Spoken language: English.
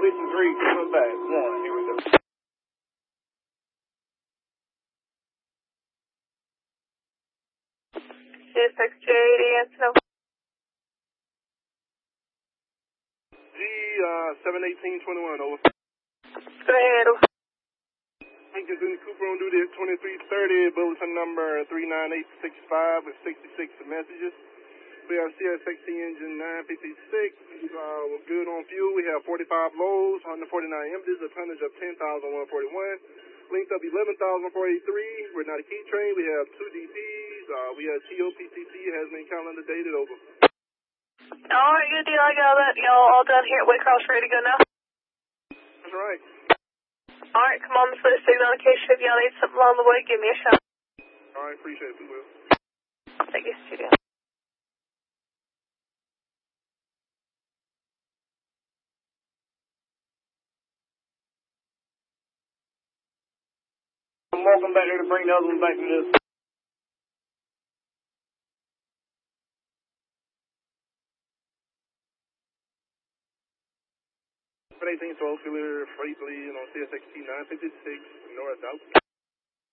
switching 3, coming back. 1, here we go. CSX-J80, Antonov. G71821, over. Go ahead. Lincoln's in the Cooper on duty at 2330, bulletin number 39865 with 66 messages. We have CSXT engine 956. We're good on fuel. We have 45 lows, 149 empties, a tonnage of 10,141. Length of 11,483. We're not a key train. We have 2 DPs. We have TOPCC has been calendar dated, over. Alright, good deal. I got that. Y'all all done here at Waycross, ready to go now? That's right. Alright, come on, the first signal in case if y'all need something along the way, give me a shot. Alright, appreciate it, we will. Thank you, studio. I'm walking back there to bring the other one back to this. 1812, clear freightly on CSXT 956, north out.